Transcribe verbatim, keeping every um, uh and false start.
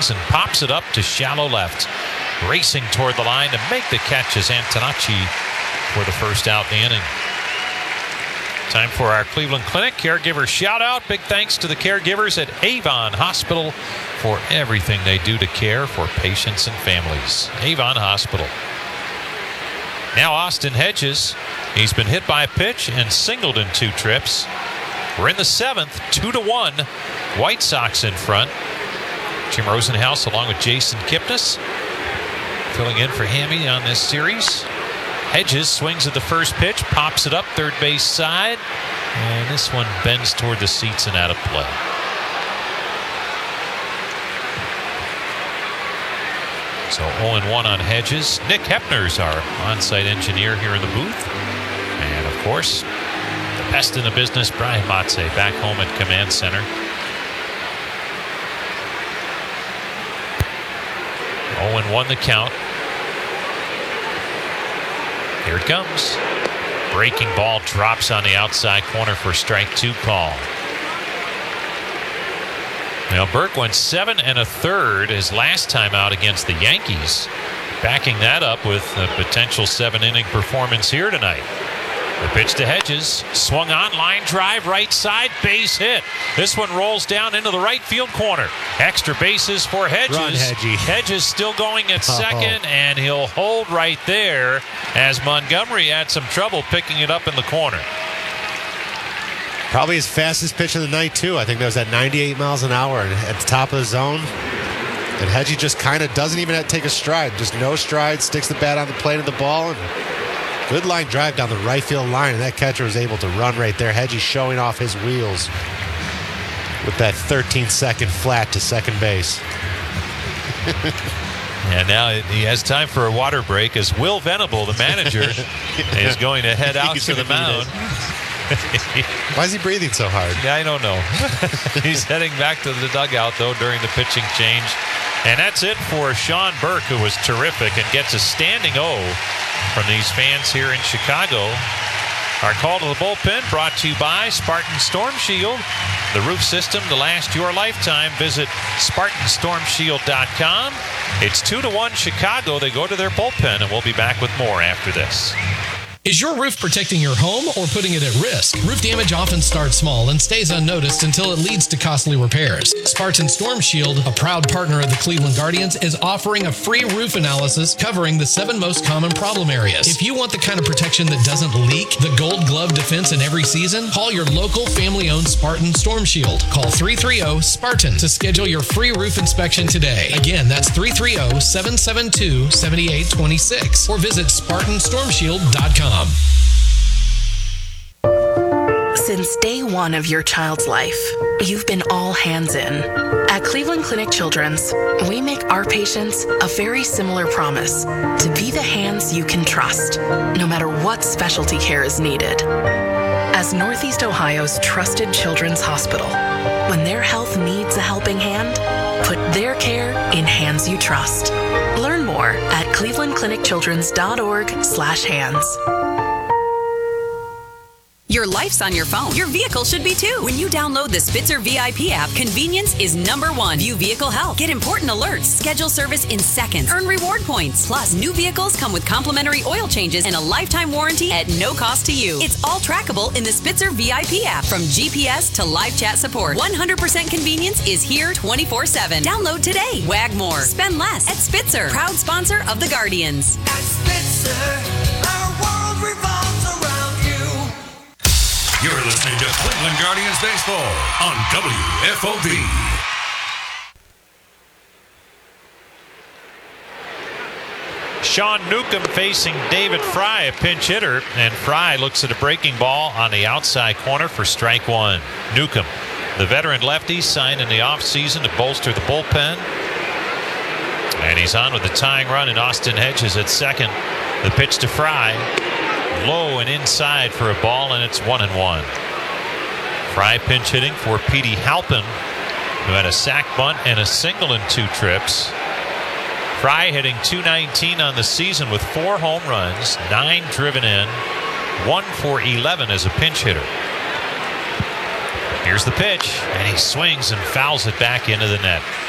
swings and pops it up to shallow left. Racing toward the line to make the catch is Antonacci for the first out in the inning. Time for our Cleveland Clinic caregiver shout out. Big thanks to the caregivers at Avon Hospital for everything they do to care for patients and families. Avon Hospital. Now Austin Hedges. He's been hit by a pitch and singled in two trips. We're in the seventh, two to one. White Sox in front. Jim Rosenhaus along with Jason Kipnis filling in for Hammy on this series. Hedges swings at the first pitch, pops it up third base side, and this one bends toward the seats and out of play. So oh and one on Hedges. Nick Hepner's our on-site engineer here in the booth. And of course, the best in the business, Brian Matze, back home at Command Center. oh and one the count. Here it comes. Breaking ball drops on the outside corner for strike two call. Now Burke went seven and a third his last time out against the Yankees. Backing that up with a potential seven inning performance here tonight. The pitch to Hedges, swung on, line drive, right side, base hit. This one rolls down into the right field corner. Extra bases for Hedges. Run, Hedgie. Hedges still going at second, oh. and he'll hold right there as Montgomery had some trouble picking it up in the corner. Probably his fastest pitch of the night, too. I think that was at ninety-eight miles an hour at the top of the zone. And Hedgie just kind of doesn't even have to take a stride. Just no stride, sticks the bat on the plate of the ball, and good line drive down the right field line, and that catcher was able to run right there. Hedgie showing off his wheels with that thirteen second flat to second base. And now he has time for a water break as Will Venable, the manager, is going to head out to the mound. Why is he breathing so hard? Yeah, I don't know. He's heading back to the dugout, though, during the pitching change. And that's it for Sean Burke, who was terrific and gets a standing O from these fans here in Chicago. Our call to the bullpen brought to you by Spartan Storm Shield, the roof system to last your lifetime. Visit Spartan Storm Shield dot com. It's two to one Chicago. They go to their bullpen, and we'll be back with more after this. Is your roof protecting your home or putting it at risk? Roof damage often starts small and stays unnoticed until it leads to costly repairs. Spartan Storm Shield, a proud partner of the Cleveland Guardians, is offering a free roof analysis covering the seven most common problem areas. If you want the kind of protection that doesn't leak, the gold glove defense in every season, call your local family-owned Spartan Storm Shield. Call three three zero SPARTAN to schedule your free roof inspection today. Again, that's three three zero, seven seven two, seven eight two six or visit Spartan Storm Shield dot com. Since day one of your child's life, you've been all hands in. At Cleveland Clinic Children's, we make our patients a very similar promise to be the hands you can trust, no matter what specialty care is needed. As Northeast Ohio's trusted children's hospital, when their health needs a helping hand, put their care in hands you trust. Learn more at cleveland clinic children's dot org slash hands. Your life's on your phone. Your vehicle should be too. When you download the Spitzer V I P app, convenience is number one. View vehicle health. Get important alerts. Schedule service in seconds. Earn reward points. Plus, new vehicles come with complimentary oil changes and a lifetime warranty at no cost to you. It's all trackable in the Spitzer V I P app. From G P S to live chat support, one hundred percent convenience is here twenty-four seven. Download today. Wag more. Spend less at Spitzer. Proud sponsor of the Guardians. At Spitzer, our world revolves around you. You're listening to Cleveland Guardians Baseball on W F O B. Sean Newcomb facing David Fry, a pinch hitter, and Fry looks at a breaking ball on the outside corner for strike one. Newcomb, the veteran lefty, signed in the offseason to bolster the bullpen. And he's on with the tying run in Austin Hedges at second. The pitch to Fry. Low and inside for a ball, and it's one and one. Fry pinch hitting for Petey Halpin, who had a sac bunt and a single in two trips. Fry hitting two nineteen on the season with four home runs, nine driven in, one for eleven as a pinch hitter. Here's the pitch, and he swings and fouls it back into the net.